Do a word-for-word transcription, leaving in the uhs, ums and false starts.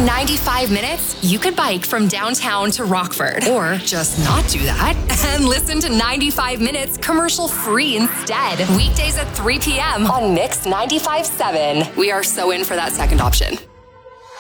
In ninety-five minutes, you could bike from downtown to Rockford, or just not do that and listen to ninety-five minutes commercial free instead. Weekdays at three p.m. on Mix ninety-five point seven. We are so in for that second option.